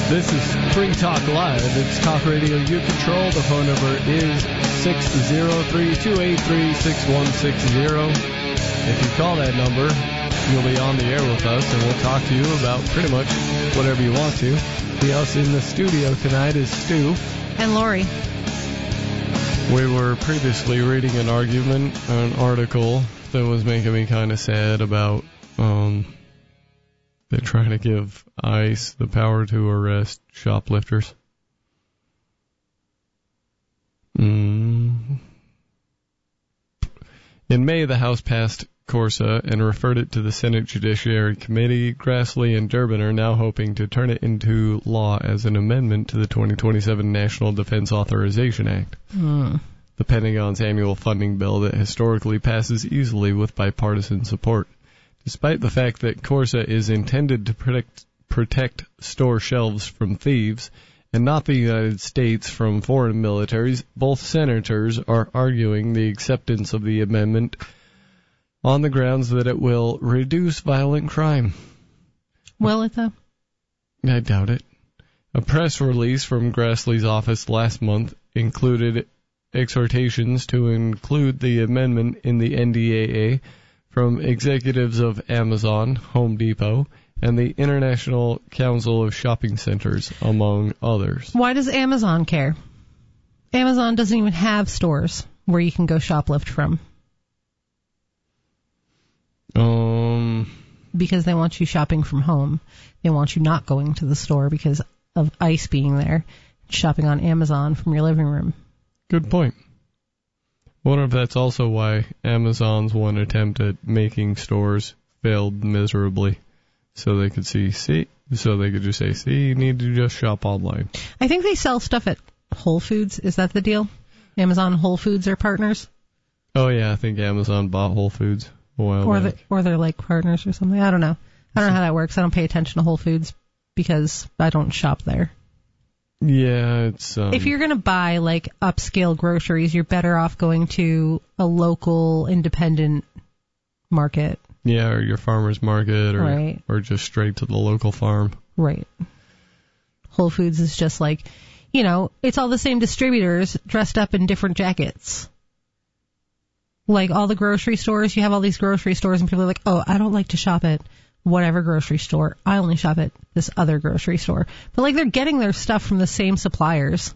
This is Free Talk Live. It's talk radio you control. The phone number is 603-283-6160. If you call that number, you'll be on the air with us, and we'll talk to you about pretty much whatever you want to. The us in the studio tonight is Stu. And Lori. We were previously reading an article that was making me kind of sad about they're trying to give ICE the power to arrest shoplifters. In May, the House passed CORSA and referred it to the Senate Judiciary Committee. Grassley and Durbin are now hoping to turn it into law as an amendment to the 2027 National Defense Authorization Act. The Pentagon's annual funding bill that historically passes easily with bipartisan support. Despite the fact that CORSA is intended to protect store shelves from thieves and not the United States from foreign militaries, both senators are arguing the acceptance of the amendment on the grounds that it will reduce violent crime. Will it, though? I doubt it. A press release from Grassley's office last month included exhortations to include the amendment in the NDAA from executives of Amazon, Home Depot, and the International Council of Shopping Centers, among others. Why does Amazon care? Amazon doesn't even have stores where you can go shoplift from. Because they want you shopping from home. They want you not going to the store because of ICE being there, shopping on Amazon from your living room. Good point. I wonder if that's also why Amazon's one attempt at making stores failed miserably. So they could just say, you need to just shop online. I think they sell stuff at Whole Foods. Is that the deal? Amazon and Whole Foods are partners? Oh, yeah, I think Amazon bought Whole Foods a while back. Or they're like partners or something. I don't know. I don't know how that works. I don't pay attention to Whole Foods because I don't shop there. Yeah, it's... If you're going to buy, like, upscale groceries, you're better off going to a local independent market. Yeah, or your farmer's market, right. Or just straight to the local farm. Right. Whole Foods is just like, it's all the same distributors dressed up in different jackets. Like all the grocery stores, you have all these grocery stores and people are like, oh, I don't like to shop at whatever grocery store. I only shop at this other grocery store. But like they're getting their stuff from the same suppliers.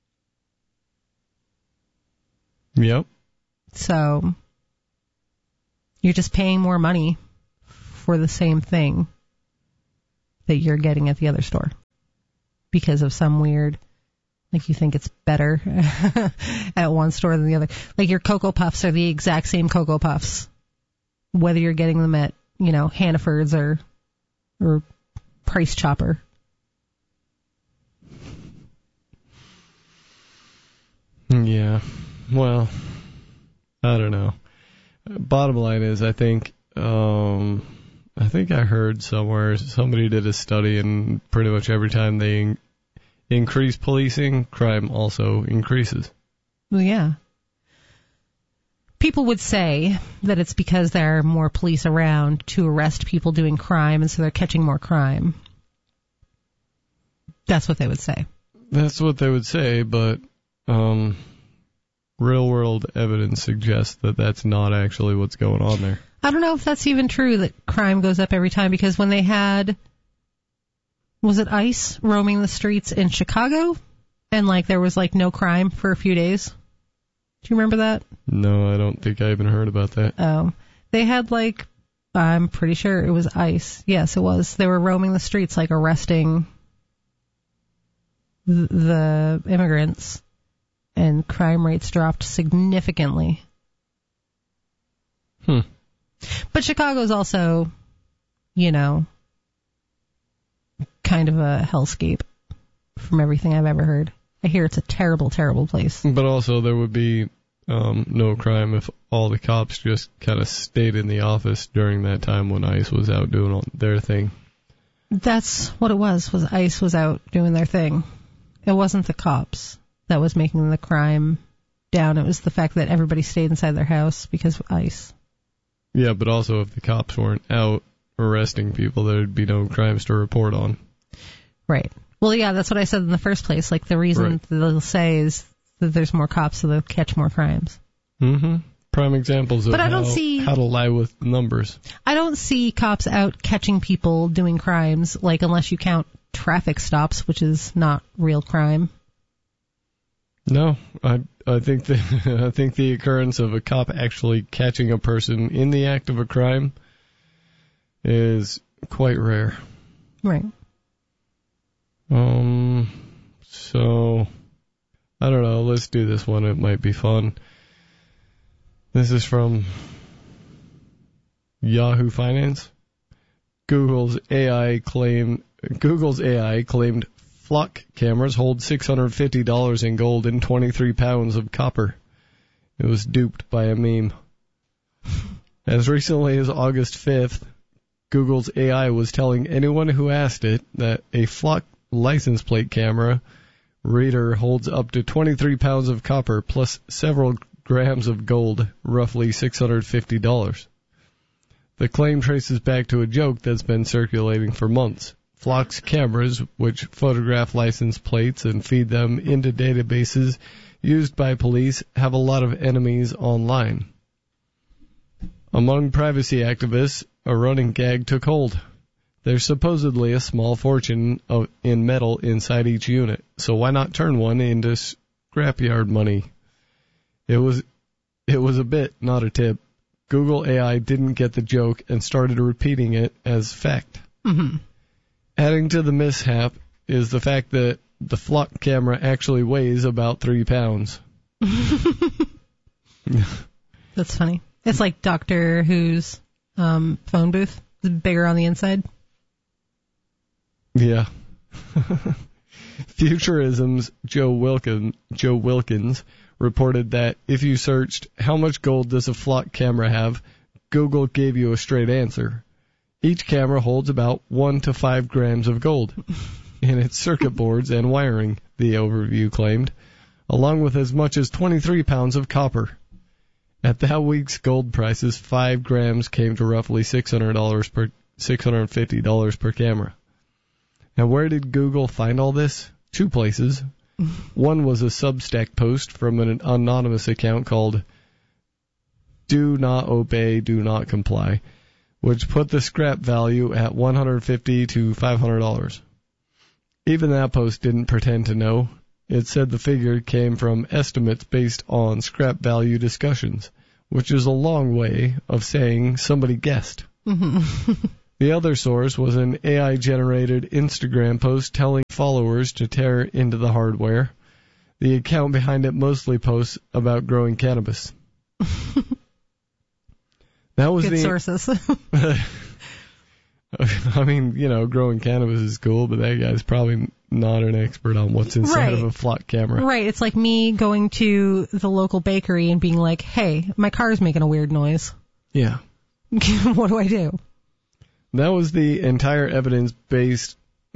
Yep. So you're just paying more money for the same thing that you're getting at the other store because of some weird, like you think it's better at one store than the other. Like your Cocoa Puffs are the exact same Cocoa Puffs, whether you're getting them at, Hannaford's or Price Chopper. Yeah. Well, I don't know. Bottom line is, I think I heard somewhere somebody did a study, and pretty much every time they increase policing, crime also increases. Well, yeah. People would say that it's because there are more police around to arrest people doing crime, and so they're catching more crime. That's what they would say. That's what they would say, but real-world evidence suggests that that's not actually what's going on there. I don't know if that's even true, that crime goes up every time, because when they had, was it ICE roaming the streets in Chicago? And, there was, no crime for a few days? Do you remember that? No, I don't think I even heard about that. Oh. They had, I'm pretty sure it was ICE. Yes, it was. They were roaming the streets, arresting the immigrants, and crime rates dropped significantly. But Chicago's also, kind of a hellscape from everything I've ever heard. I hear it's a terrible, terrible place. But also there would be no crime if all the cops just kind of stayed in the office during that time when ICE was out doing their thing. That's what it was ICE was out doing their thing. It wasn't the cops that was making the crime down. It was the fact that everybody stayed inside their house because of ICE. Yeah, but also if the cops weren't out arresting people, there'd be no crimes to report on. Right. Well, yeah, that's what I said in the first place. Like, the reason they'll say is that there's more cops, so they'll catch more crimes. Mm-hmm. Prime examples of how to lie with numbers. I don't see cops out catching people doing crimes, like, unless you count traffic stops, which is not real crime. No, I think the occurrence of a cop actually catching a person in the act of a crime is quite rare. Right. So, I don't know, let's do this one, it might be fun. This is from Yahoo Finance. Google's AI claimed flock cameras hold $650 in gold and 23 pounds of copper. It was duped by a meme. As recently as August 5th, Google's AI was telling anyone who asked it that a flock license plate camera reader holds up to 23 pounds of copper plus several grams of gold, roughly $650. The claim traces back to a joke that's been circulating for months. Flock's cameras, which photograph license plates and feed them into databases used by police, have a lot of enemies online. Among privacy activists, a running gag took hold. There's supposedly a small fortune in metal inside each unit, so why not turn one into scrapyard money? It was a bit, not a tip. Google AI didn't get the joke and started repeating it as fact. Mm-hmm. Adding to the mishap is the fact that the flock camera actually weighs about 3 pounds. That's funny. It's like Doctor Who's phone booth. It's bigger on the inside. Yeah. Futurism's Joe Wilkins reported that if you searched how much gold does a flock camera have, Google gave you a straight answer. Each camera holds about 1 to 5 grams of gold in its circuit boards and wiring, the overview claimed, along with as much as 23 pounds of copper. At that week's gold prices, 5 grams came to roughly $650 per camera. Now, where did Google find all this? 2 places. One was a Substack post from an anonymous account called Do Not Obey, Do Not Comply, which put the scrap value at $150 to $500. Even that post didn't pretend to know. It said the figure came from estimates based on scrap value discussions, which is a long way of saying somebody guessed. Mm-hmm. The other source was an AI-generated Instagram post telling followers to tear into the hardware. The account behind it mostly posts about growing cannabis. That was good sources. I mean, growing cannabis is cool, but that guy's probably not an expert on what's inside of a flock camera. Right. It's like me going to the local bakery and being like, hey, my car's making a weird noise. Yeah. What do I do? That was the entire evidence base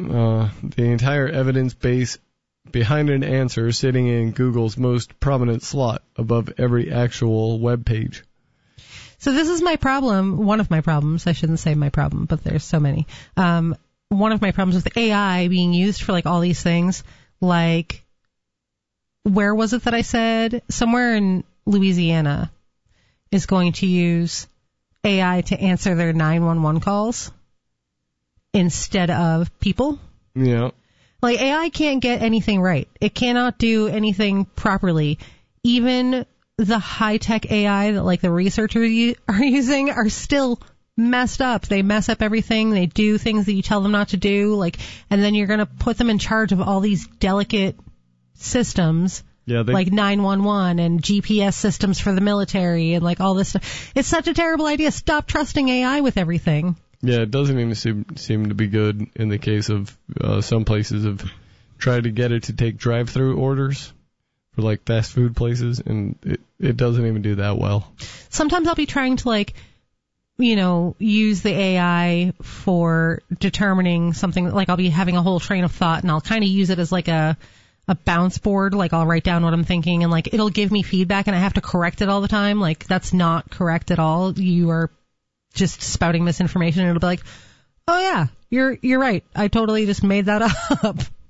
behind an answer sitting in Google's most prominent slot above every actual web page. So this is my problem, one of my problems. I shouldn't say my problem, but there's so many. One of my problems with AI being used for like all these things, like, where was it that I said? Somewhere in Louisiana is going to use AI to answer their 911 calls instead of people. Yeah. Like, AI can't get anything right. It cannot do anything properly. Even the high-tech AI that, like, the researchers are using are still messed up. They mess up everything. They do things that you tell them not to do. Like, and then you're going to put them in charge of all these delicate systems. Yeah, like 911 and GPS systems for the military and like all this stuff. It's such a terrible idea. Stop trusting AI with everything. Yeah, it doesn't even seem to be good in the case of some places have tried to get it to take drive-through orders for like fast food places, and it doesn't even do that well. Sometimes I'll be trying to like, use the AI for determining something. Like I'll be having a whole train of thought and I'll kind of use it as like a bounce board. Like I'll write down what I'm thinking and like it'll give me feedback and I have to correct it all the time. Like that's not correct at all. You are just spouting misinformation and it'll be like, oh yeah, you're right. I totally just made that up.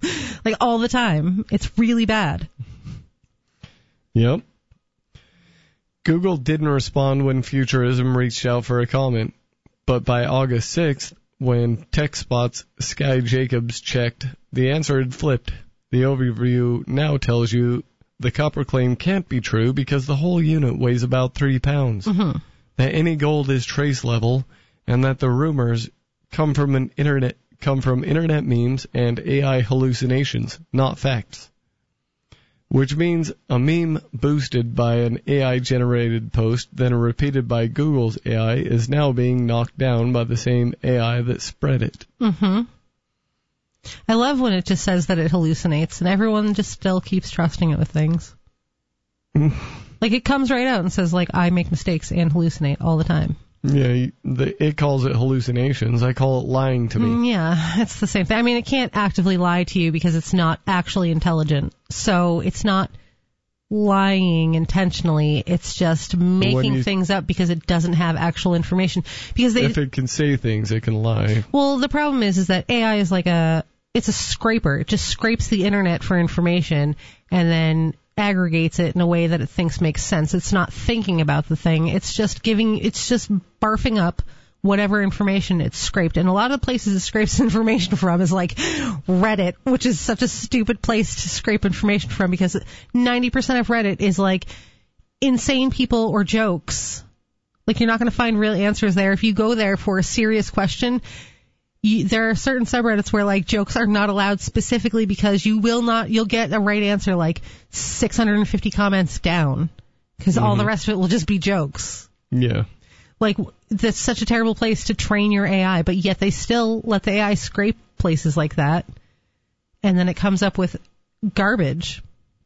Like, all the time. It's really bad. Yep. Google didn't respond when Futurism reached out for a comment, but by August 6th, when TechSpot's Sky Jacobs checked, the answer had flipped. The overview now tells you the copper claim can't be true because the whole unit weighs about 3 pounds, that any gold is trace level, and that the rumors come from internet memes and AI hallucinations, not facts. Which means a meme boosted by an AI-generated post, then repeated by Google's AI, is now being knocked down by the same AI that spread it. I love when it just says that it hallucinates, and everyone just still keeps trusting it with things. Like, it comes right out and says, like, I make mistakes and hallucinate all the time. Yeah, it calls it hallucinations. I call it lying to me. Yeah, it's the same thing. I mean, it can't actively lie to you because it's not actually intelligent. So it's not lying intentionally. It's just making things up because it doesn't have actual information. Because if it can say things, it can lie. Well, the problem is that AI is like it's a scraper. It just scrapes the internet for information and then aggregates it in a way that it thinks makes sense. It's not thinking about the thing. It's just barfing up whatever information it's scraped. And a lot of the places it scrapes information from is like Reddit, which is such a stupid place to scrape information from because 90% of Reddit is like insane people or jokes. Like, you're not going to find real answers there. If you go there for a serious question, there are certain subreddits where, like, jokes are not allowed specifically because you'll get a right answer like 650 comments down because all the rest of it will just be jokes. Yeah. Like, that's such a terrible place to train your AI, but yet they still let the AI scrape places like that, and then it comes up with garbage.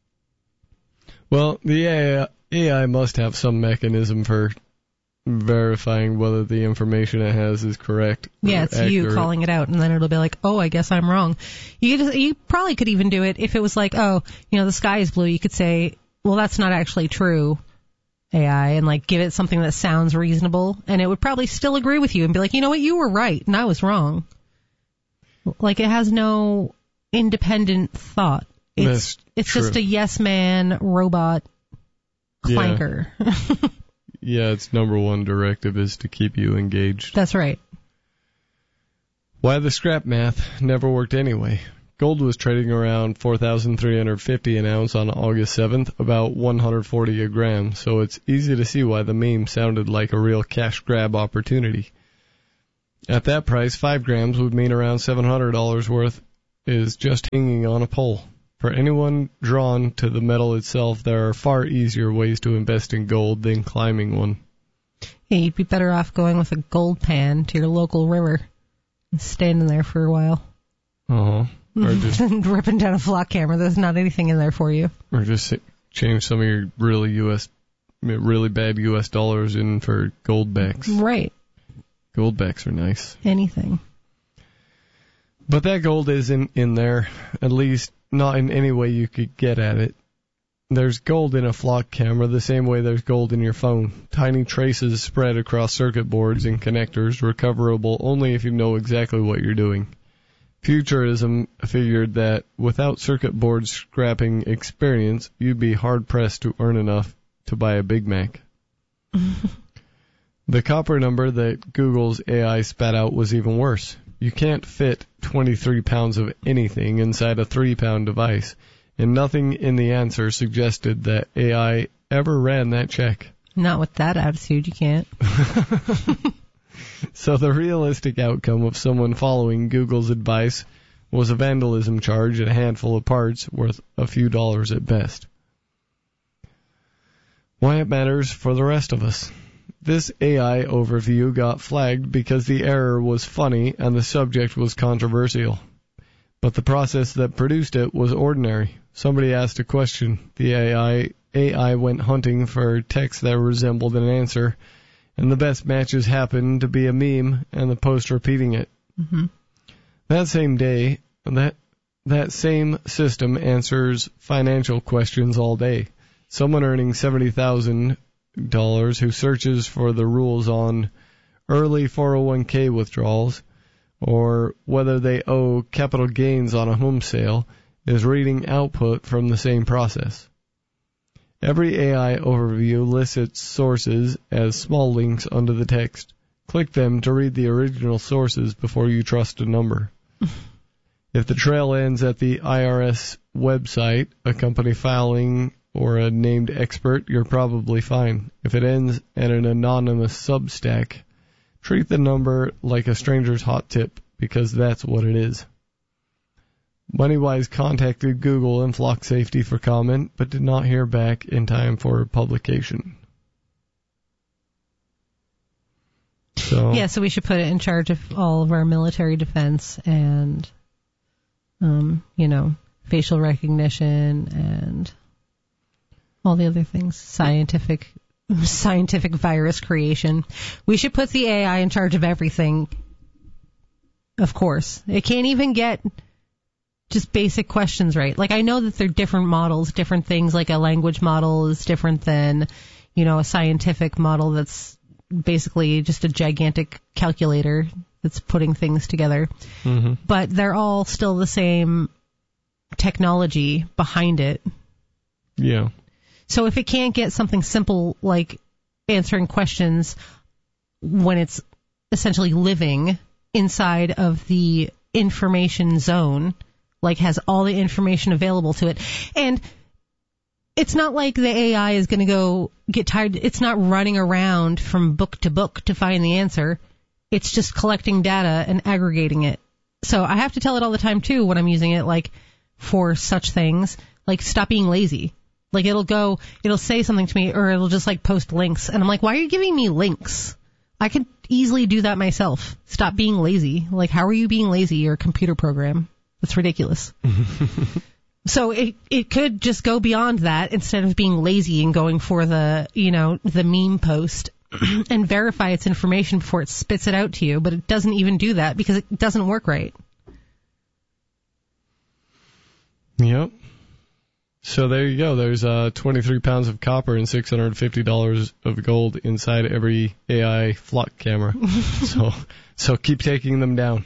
Well, the AI must have some mechanism for verifying whether the information it has is correct. Yeah, it's accurate. You calling it out, and then it'll be like, oh, I guess I'm wrong. You probably could even do it if it was like, oh, the sky is blue. You could say, well, that's not actually true, AI, and like give it something that sounds reasonable, and it would probably still agree with you and be like, you know what, you were right, and I was wrong. Like, it has no independent thought. It's just a yes man robot clanker. Yeah. Yeah, its number one directive is to keep you engaged. That's right. Why the scrap math never worked anyway. Gold was trading around $4,350 an ounce on August 7th, about $140 a gram, so it's easy to see why the meme sounded like a real cash grab opportunity. At that price, 5 grams would mean around $700 worth is just hanging on a pole. For anyone drawn to the metal itself, there are far easier ways to invest in gold than climbing one. Yeah, you'd be better off going with a gold pan to your local river and standing there for a while. Uh-huh. Or just ripping down a flock camera. There's not anything in there for you. Or just change some of your really bad U.S. dollars in for gold backs. Right. Gold backs are nice. Anything. But that gold isn't in there, at least not in any way you could get at it. There's gold in a flock camera the same way there's gold in your phone. Tiny traces spread across circuit boards and connectors, recoverable only if you know exactly what you're doing. Futurism figured that without circuit board scrapping experience, you'd be hard-pressed to earn enough to buy a Big Mac. The copper number that Google's AI spat out was even worse. You can't fit 23 pounds of anything inside a 3-pound device, and nothing in the answer suggested that AI ever ran that check. Not with that attitude, you can't. So the realistic outcome of someone following Google's advice was a vandalism charge and a handful of parts worth a few dollars at best. Why it matters for the rest of us. This AI overview got flagged because the error was funny and the subject was controversial. But the process that produced it was ordinary. Somebody asked a question. The AI went hunting for text that resembled an answer, and the best matches happened to be a meme and the post repeating it. Mm-hmm. That same day, that same system answers financial questions all day. Someone earning $70,000 who searches for the rules on early 401k withdrawals or whether they owe capital gains on a home sale is reading output from the same process. Every AI overview lists its sources as small links under the text. Click them to read the original sources before you trust a number. If the trail ends at the IRS website, a company filing, or a named expert, you're probably fine. If it ends at an anonymous Substack, treat the number like a stranger's hot tip, because that's what it is. MoneyWise contacted Google and Flock Safety for comment, but did not hear back in time for publication. So we should put it in charge of all of our military defense and, facial recognition and all the other things, scientific virus creation. We should put the AI in charge of everything. Of course. It can't even get just basic questions right. Like, I know that they're different models, different things, like a language model is different than, a scientific model that's basically just a gigantic calculator that's putting things together. Mm-hmm. But they're all still the same technology behind it. Yeah. So if it can't get something simple like answering questions when it's essentially living inside of the information zone, like has all the information available to it, and it's not like the AI is going to go get tired. It's not running around from book to book to find the answer. It's just collecting data and aggregating it. So I have to tell it all the time, too, when I'm using it, like, for such things, like, stop being lazy. Like, it'll say something to me, or it'll just, like, post links. And I'm like, why are you giving me links? I could easily do that myself. Stop being lazy. Like, how are you being lazy? You're a computer program. That's ridiculous. So it could just go beyond that instead of being lazy and going for the meme post and verify its information before it spits it out to you. But it doesn't even do that because it doesn't work right. Yep. So there you go. There's 23 pounds of copper and $650 of gold inside every AI flock camera. So keep taking them down.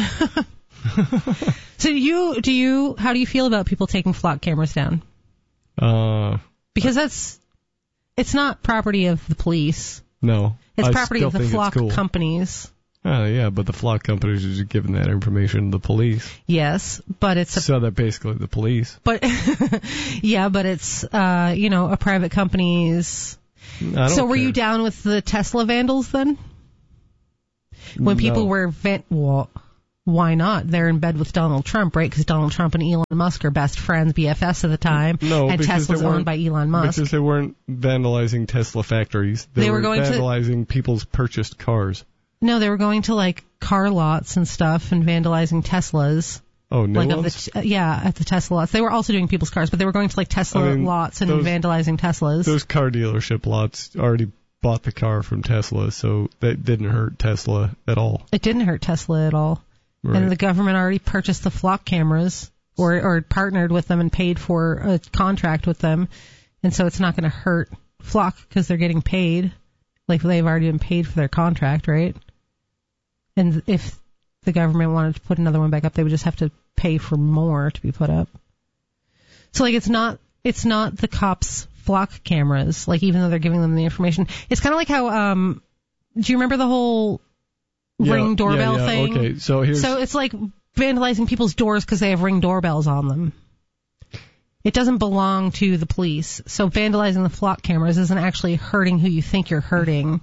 So how do you feel about people taking flock cameras down? Because it's not property of the police. No. It's property of the flock companies. Yeah, but the flock companies are just giving that information to the police. Yes, but so they're basically the police. But yeah, but it's a private company's. So were you down with the Tesla vandals then? When people were why not? They're in bed with Donald Trump, right? Because Donald Trump and Elon Musk are best friends, BFFs at the time. No, and Tesla's owned by Elon Musk. Because they weren't vandalizing Tesla factories. They were vandalizing people's purchased cars. No, they were going to like car lots and stuff and vandalizing Teslas. Oh, new ones? At the Tesla lots. They were also doing people's cars, but they were going to like Tesla lots and vandalizing Teslas. Those car dealership lots already bought the car from Tesla, so that didn't hurt Tesla at all. It didn't hurt Tesla at all. Right. And the government already purchased the flock cameras or partnered with them and paid for a contract with them. And so it's not going to hurt Flock because they're getting paid. Like they've already been paid for their contract, right? And if the government wanted to put another one back up, they would just have to pay for more to be put up. So like it's not the cops' flock cameras, like even though they're giving them the information. It's kind of like how do you remember the whole Ring doorbell thing? Okay, so it's like vandalizing people's doors because they have Ring doorbells on them. It doesn't belong to the police. So vandalizing the flock cameras isn't actually hurting who you think you're hurting.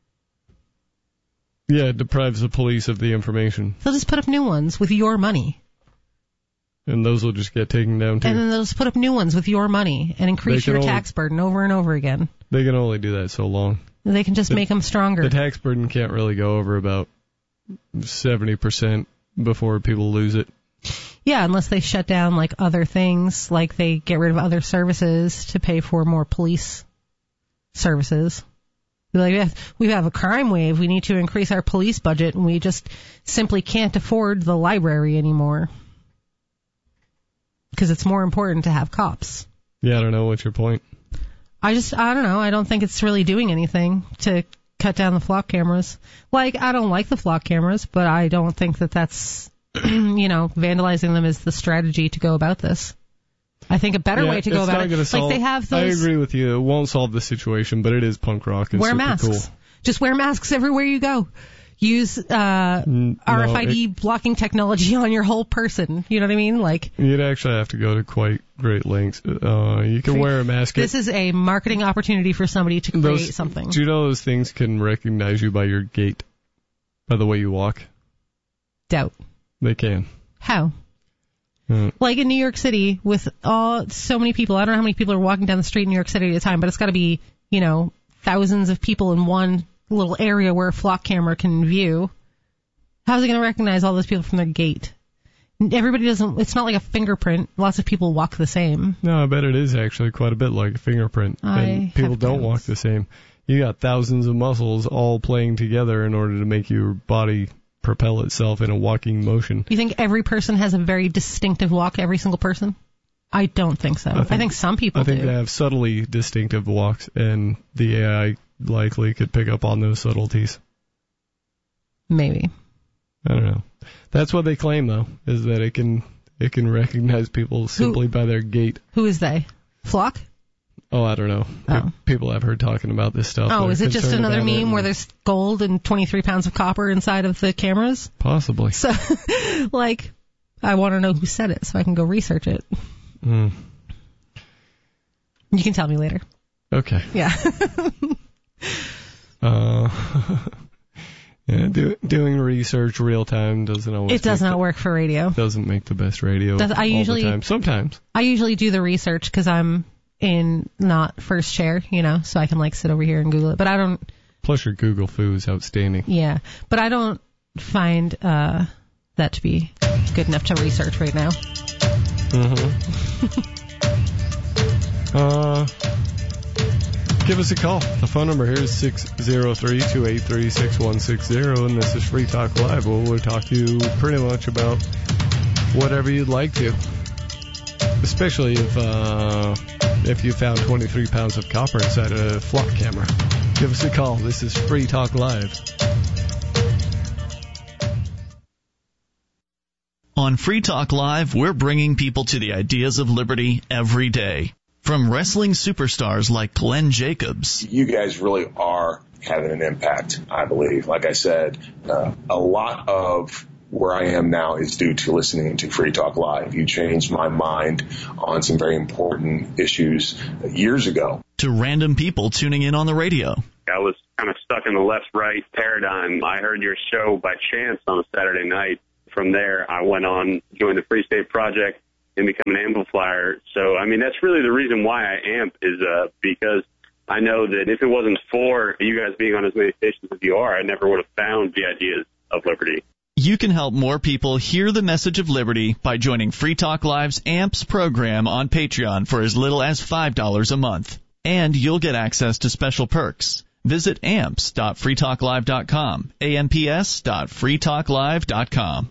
Yeah, it deprives the police of the information. They'll just put up new ones with your money. And those will just get taken down too. And then they'll just put up new ones with your money and increase your tax burden over and over again. They can only do that so long. They can just make them stronger. The tax burden can't really go over about 70% before people lose it. Yeah, unless they shut down like other things, like they get rid of other services to pay for more police services. Like, we have a crime wave, we need to increase our police budget, and we just simply can't afford the library anymore. Because it's more important to have cops. Yeah, I don't know. What's your point? I don't know. I don't think it's really doing anything to cut down the flock cameras. Like, I don't like the flock cameras, but I don't think that that's vandalizing them is the strategy to go about this. I think a better way to go about it, like they have those. I agree with you. It won't solve the situation, but it is punk rock. And wear masks. Cool. Just wear masks everywhere you go. Use RFID blocking technology on your whole person. You know what I mean? Like you'd actually have to go to quite great lengths. You can wear a mask. This is a marketing opportunity for somebody to create something. Do you know those things can recognize you by your gait, by the way you walk? Doubt. They can. How? Like in New York City, with so many people, I don't know how many people are walking down the street in New York City at a time, but it's got to be, thousands of people in one little area where a flock camera can view. How's it going to recognize all those people from their gait? Everybody doesn't, it's not like a fingerprint. Lots of people walk the same. No, I bet it is actually quite a bit like a fingerprint. And people don't walk the same. You got thousands of muscles all playing together in order to make your body propel itself in a walking motion. You think every person has a very distinctive walk, every single person? I don't think so. I think some people do. I think they have subtly distinctive walks, and the AI likely could pick up on those subtleties. Maybe. I don't know. That's what they claim, though, is that it can recognize people simply by their gait. Who is they? Flock? Oh, I don't know. People I've heard talking about this stuff. Oh, is it just another meme where there's gold and 23 pounds of copper inside of the cameras? Possibly. So, I want to know who said it so I can go research it. You can tell me later. Okay. Yeah. Doing research real time doesn't always. It does not work for radio. Doesn't make the best radio all the time. Sometimes. I usually do the research because I'm in not first chair, so I can sit over here and Google it. But I don't. Plus, your Google foo is outstanding. Yeah, but I don't find that to be good enough to research right now. Give us a call. The phone number here is 603-283-6160, and this is Free Talk Live. We'll talk to you pretty much about whatever you'd like to, especially if you found 23 pounds of copper inside a flock camera. Give us a call. This is Free Talk Live. On Free Talk Live, we're bringing people to the ideas of liberty every day. From wrestling superstars like Glenn Jacobs. You guys really are having an impact, I believe. Like I said, a lot of where I am now is due to listening to Free Talk Live. You changed my mind on some very important issues years ago. To random people tuning in on the radio. I was kind of stuck in the left-right paradigm. I heard your show by chance on a Saturday night. From there, I went on, joined the Free State Project, and become an amplifier. So, that's really the reason why I amp is because I know that if it wasn't for you guys being on as many stations as you are, I never would have found the ideas of liberty. You can help more people hear the message of liberty by joining Free Talk Live's AMPS program on Patreon for as little as $5 a month. And you'll get access to special perks. Visit amps.freetalklive.com, amps.freetalklive.com.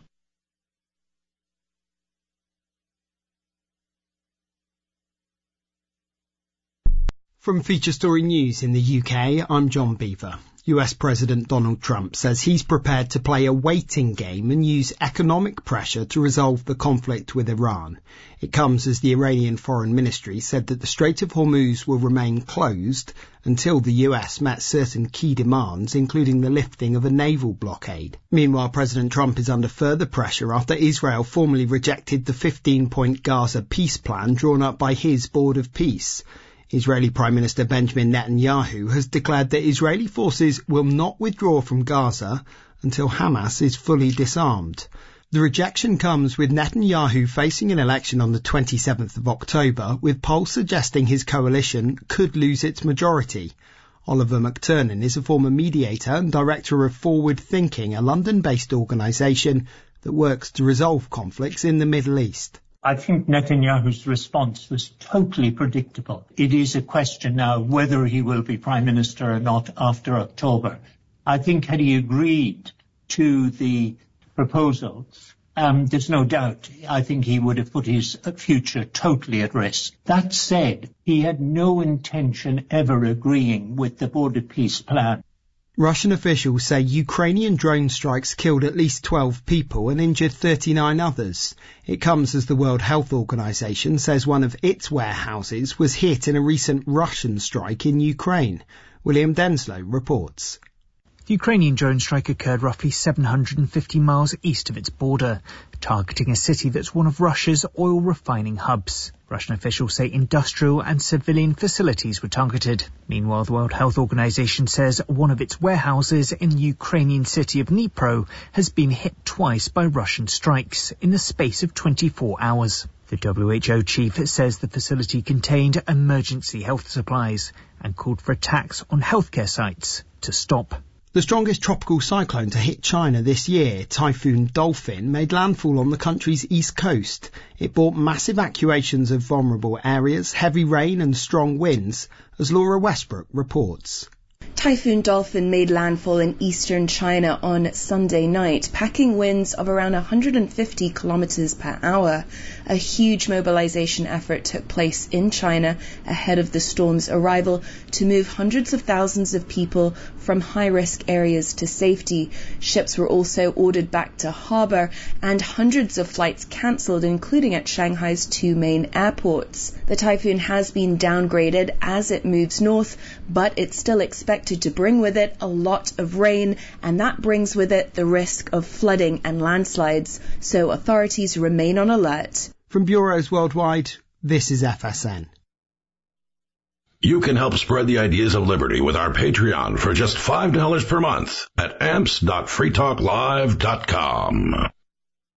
From Feature Story News in the UK, I'm John Beaver. US President Donald Trump says he's prepared to play a waiting game and use economic pressure to resolve the conflict with Iran. It comes as the Iranian Foreign Ministry said that the Strait of Hormuz will remain closed until the US met certain key demands, including the lifting of a naval blockade. Meanwhile, President Trump is under further pressure after Israel formally rejected the 15-point Gaza peace plan drawn up by his Board of Peace. Israeli Prime Minister Benjamin Netanyahu has declared that Israeli forces will not withdraw from Gaza until Hamas is fully disarmed. The rejection comes with Netanyahu facing an election on the 27th of October, with polls suggesting his coalition could lose its majority. Oliver McTernan is a former mediator and director of Forward Thinking, a London-based organisation that works to resolve conflicts in the Middle East. I think Netanyahu's response was totally predictable. It is a question now whether he will be Prime Minister or not after October. I think had he agreed to the proposals, there's no doubt, I think he would have put his future totally at risk. That said, he had no intention ever agreeing with the Board of Peace plan. Russian officials say Ukrainian drone strikes killed at least 12 people and injured 39 others. It comes as the World Health Organization says one of its warehouses was hit in a recent Russian strike in Ukraine. William Denslow reports. The Ukrainian drone strike occurred roughly 750 miles east of its border, targeting a city that's one of Russia's oil refining hubs. Russian officials say industrial and civilian facilities were targeted. Meanwhile, the World Health Organization says one of its warehouses in the Ukrainian city of Dnipro has been hit twice by Russian strikes in the space of 24 hours. The WHO chief says the facility contained emergency health supplies and called for attacks on healthcare sites to stop. The strongest tropical cyclone to hit China this year, Typhoon Dolphin, made landfall on the country's east coast. It brought massive evacuations of vulnerable areas, heavy rain and strong winds, as Laura Westbrook reports. Typhoon Dolphin made landfall in eastern China on Sunday night, packing winds of around 150 kilometers per hour. A huge mobilization effort took place in China ahead of the storm's arrival to move hundreds of thousands of people from high-risk areas to safety. Ships were also ordered back to harbor and hundreds of flights cancelled, including at Shanghai's two main airports. The typhoon has been downgraded as it moves north, but it's still expected to bring with it a lot of rain, and that brings with it the risk of flooding and landslides, so authorities remain on alert. From bureaus worldwide, this is FSN. You can help spread the ideas of liberty with our Patreon for just $5 per month at amps.freetalklive.com.